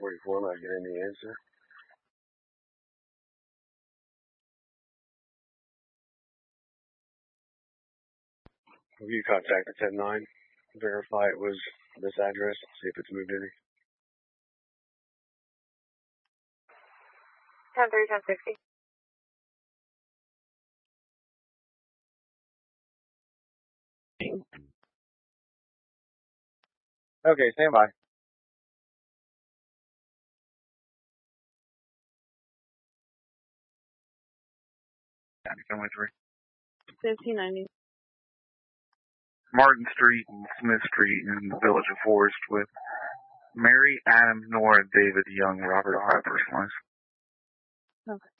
1044, am I getting the answer? Will you contact the 10-9, verify it was this address, see if it's moved any? 10-3, 10-60. Okay, stand by. 1590. Martin Street and Smith Street in the Village of Forest with Mary, Adam, Nora, David, Young, Robert, Ohio, personalized. Okay.